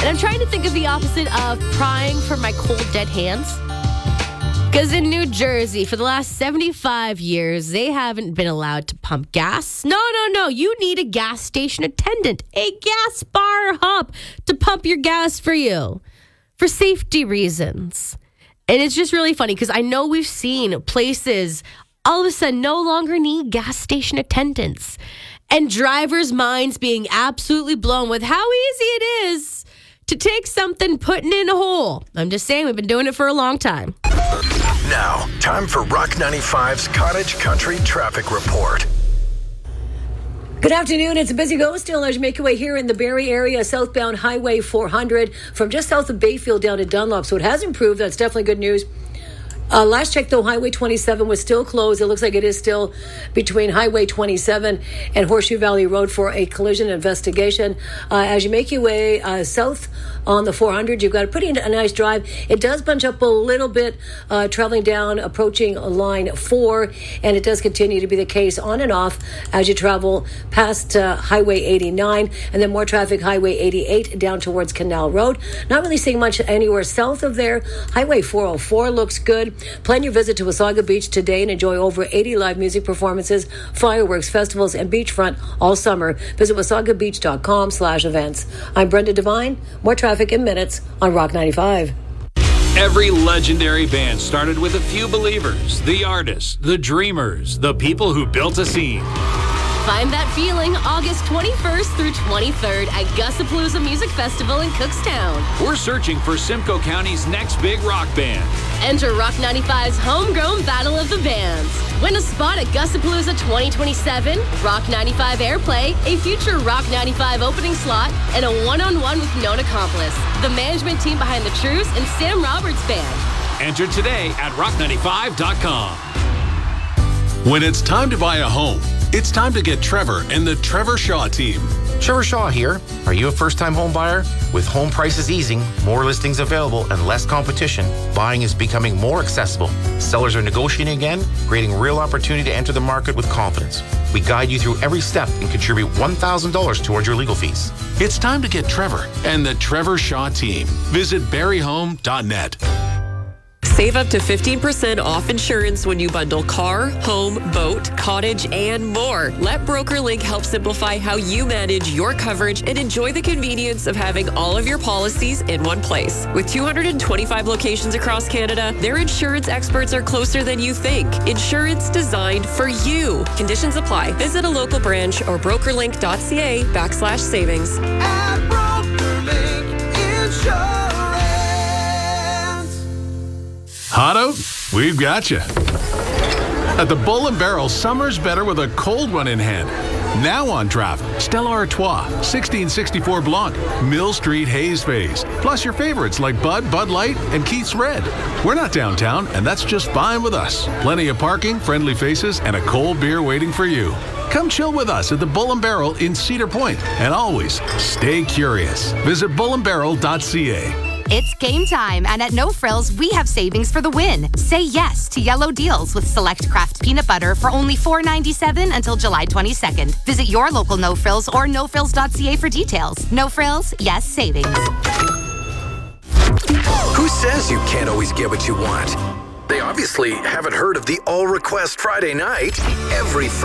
I'm trying to think of the opposite of prying for my cold, dead hands. Because in New Jersey, for the last 75 years, they haven't been allowed to pump gas. No. You need a gas station attendant, a gas bar hub to pump your gas for you for safety reasons. And it's just really funny because I know we've seen places all of a sudden no longer need gas station attendants and drivers' minds being absolutely blown with how easy it is to take something, put it in a hole. I'm just saying, we've been doing it for a long time. Now, time for Rock 95's Cottage Country Traffic Report. Good afternoon. It's a busy go still as you make your way here in the Barrie area, southbound Highway 400 from just south of Bayfield down to Dunlop. So it has improved. That's definitely good news. Last check, though, Highway 27 was still closed. It looks like it is still between Highway 27 and Horseshoe Valley Road for a collision investigation. As you make your way south on the 400, you've got a pretty nice drive. It does bunch up a little bit traveling down, approaching line 4, and it does continue to be the case on and off as you travel past Highway 89, and then more traffic, Highway 88 down towards Canal Road. Not really seeing much anywhere south of there. Highway 404 looks good. Plan your visit to Wasaga Beach today and enjoy over 80 live music performances, fireworks, festivals, and beachfront all summer. Visit wasagabeach.com/events. I'm Brenda Devine. More traffic in minutes on Rock 95. Every legendary band started with a few believers, the artists, the dreamers, the people who built a scene. Find that feeling August 21st through 23rd at Gussapalooza Music Festival in Cookstown. We're searching for Simcoe County's next big rock band. Enter Rock 95's Homegrown Battle of the Bands. Win a spot at Gussapalooza 2027, Rock 95 Airplay, a future Rock 95 opening slot, and a one-on-one with known accomplice, the management team behind The Truce and Sam Roberts Band. Enter today at rock95.com. When it's time to buy a home, it's time to get Trevor and the Trevor Shaw team. Trevor Shaw here. Are you a first-time home buyer? With home prices easing, more listings available, and less competition, buying is becoming more accessible. Sellers are negotiating again, creating real opportunity to enter the market with confidence. We guide you through every step and contribute $1,000 towards your legal fees. It's time to get Trevor and the Trevor Shaw team. Visit barryhome.net. Save up to 15% off insurance when you bundle car, home, boat, cottage, and more. Let BrokerLink help simplify how you manage your coverage and enjoy the convenience of having all of your policies in one place. With 225 locations across Canada, their insurance experts are closer than you think. Insurance designed for you. Conditions apply. Visit a local branch or brokerlink.ca/savings. At BrokerLink Insurance. Hot out? We've got you. At the Bull and Barrel, summer's better with a cold one in hand. Now on draft, Stella Artois, 1664 Blanc, Mill Street Haze Phase, plus your favorites like Bud, Bud Light, and Keith's Red. We're not downtown, and that's just fine with us. Plenty of parking, friendly faces, and a cold beer waiting for you. Come chill with us at the Bull and Barrel in Cedar Point, and always stay curious. Visit bullandbarrel.ca. It's game time, and at No Frills, we have savings for the win. Say yes to yellow deals with select Kraft peanut butter for only $4.97 until July 22nd. Visit your local No Frills or nofrills.ca for details. No Frills, yes savings. Who says you can't always get what you want? They obviously haven't heard of the All Request Friday night. Every